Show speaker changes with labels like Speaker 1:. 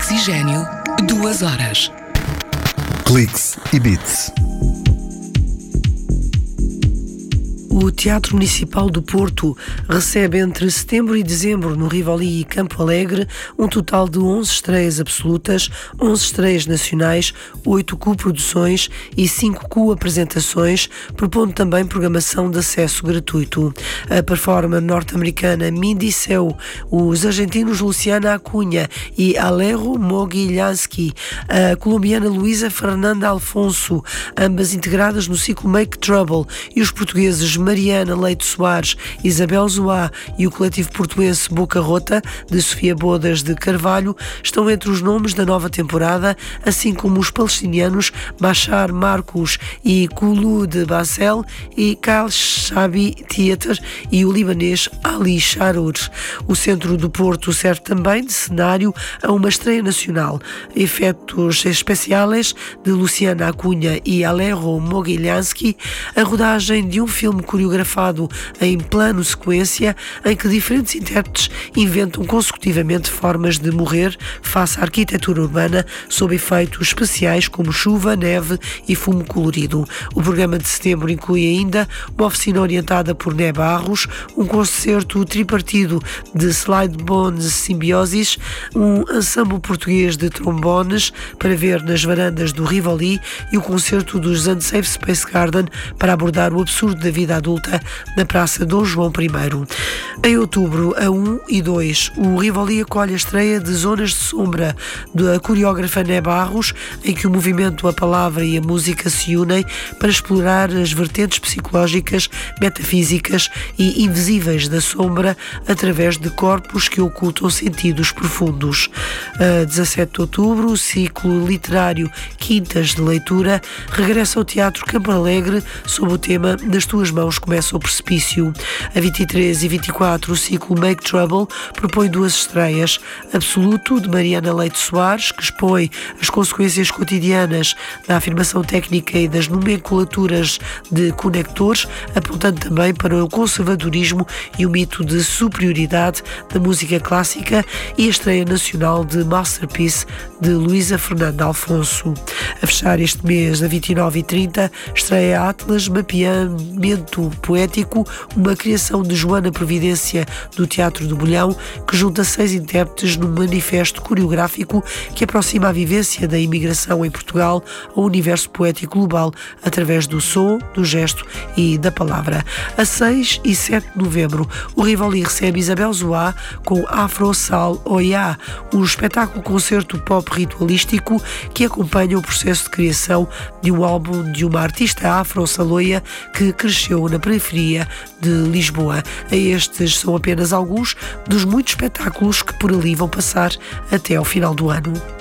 Speaker 1: Oxigênio, 2 horas.
Speaker 2: Cliques e Beats.
Speaker 3: O Teatro Municipal do Porto recebe entre setembro e dezembro no Rivoli e Campo Alegre um total de 11 estreias absolutas, 11 estreias nacionais, 8 co-produções e 5 co-apresentações, propondo também programação de acesso gratuito. A performer norte-americana Mindy Seu, os argentinos Luciana Acunha e Alejo Mogilhansky, a colombiana Luísa Fernanda Alfonso, ambas integradas no ciclo Make Trouble, e os portugueses Mariana Leite Soares, Isabel Zoá e o coletivo portuense Boca Rota, de Sofia Bodas de Carvalho, estão entre os nomes da nova temporada, assim como os palestinianos Machar Marcos e Kulu de Basel e Kal Shabi Theater e o libanês Ali Sharour. O centro do Porto serve também de cenário a uma estreia nacional. Efeitos especiais de Luciana Acunha e Alejo Mogilhansky, a rodagem de um filme coreografado em plano sequência em que diferentes intérpretes inventam consecutivamente formas de morrer face à arquitetura urbana sob efeitos especiais como chuva, neve e fumo colorido. O programa de setembro inclui ainda uma oficina orientada por Né Barros, um concerto tripartido de Slide Bones Simbiosis, um ensemble português de trombones para ver nas varandas do Rivoli e o concerto dos Unsafe Space Garden para abordar o absurdo da vida adulta na Praça Dom João I. Em outubro, a 1 e 2, o Rivoli acolhe a estreia de Zonas de Sombra da coreógrafa Né Barros, em que o movimento, a palavra e a música se unem para explorar as vertentes psicológicas, metafísicas e invisíveis da sombra através de corpos que ocultam sentidos profundos. A 17 de outubro, o ciclo literário Quintas de Leitura regressa ao Teatro Campo Alegre sob o tema Das Tuas Mãos Começa o Precipício. A 23 e 24, o ciclo Make Trouble propõe 2 estreias. Absoluto, de Mariana Leite Soares, que expõe as consequências cotidianas da afirmação técnica e das nomenclaturas de conectores, apontando também para o conservadorismo e o mito de superioridade da música clássica, e a estreia nacional de Masterpiece, de Luísa Fernanda Alfonso. A fechar este mês, a 29 e 30, estreia Atlas, Mapeamento Poético, uma criação de Joana Providência do Teatro do Bolhão, que junta 6 intérpretes num manifesto coreográfico que aproxima a vivência da imigração em Portugal ao universo poético global através do som, do gesto e da palavra. A 6 e 7 de novembro, o Rivoli recebe Isabel Zoá com Afro Sal Oiá, um espetáculo-concerto pop ritualístico que acompanha o processo de criação de um álbum de uma artista afro-saloia que cresceu na periferia de Lisboa. Estes são apenas alguns dos muitos espetáculos que por ali vão passar até ao final do ano.